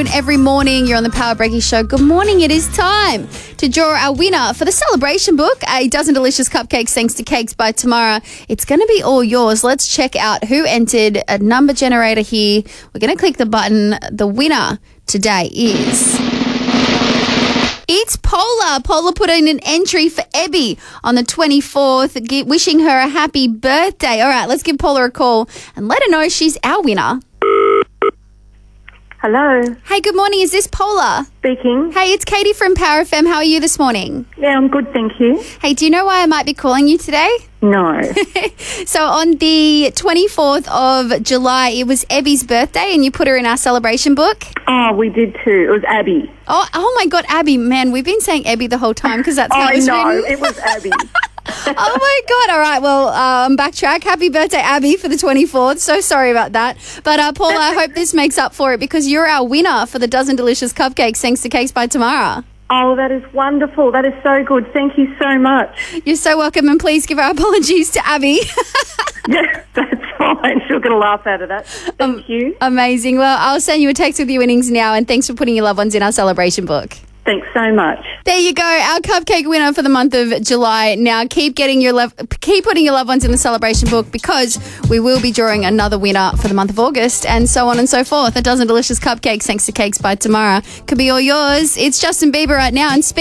afternoon, every morning. You're on the Power Breaking Show. Good morning. It is time to draw our winner for the celebration book, a dozen delicious cupcakes thanks to Cakes by Tamara. It's going to be all yours. Let's check out who entered a number generator here. We're going to click the button. The winner today is... It's Paula. Paula put in an entry for Ebby on the 24th, wishing her a happy birthday. All right, let's give Paula a call and let her know she's our winner. Hello. Hey, good morning. Is this Paula? Speaking. Hey, it's Katie from Power FM. How are you this morning? Yeah, I'm good, thank you. Hey, do you know why I might be calling you today? No. So on the 24th of July, it was Abby's birthday and you put her in our celebration book. Oh, we did too. It was Abby. Oh my God, Abby. Man, we've been saying Abby the whole time because that's how it's I know, written. it was Abby. Oh my God. All right. Well, backtrack. Happy birthday, Abby, for the 24th. So sorry about that. But Paula, I hope this makes up for it because you're our winner for the dozen delicious cupcakes thanks to Cakes by Tamara. Oh, that is wonderful. That is so good. Thank you so much. You're so welcome, and please give our apologies to Abby. Yeah, that's fine. She'll get a laugh out of that. Thank you. Amazing. Well, I'll send you a text with your winnings now, and thanks for putting your loved ones in our celebration book. Thanks so much. There you go, our cupcake winner for the month of July. Now keep putting your loved ones in the celebration book because we will be drawing another winner for the month of August and so on and so forth. A dozen delicious cupcakes thanks to Cakes by Tamara could be all yours. It's Justin Bieber right now and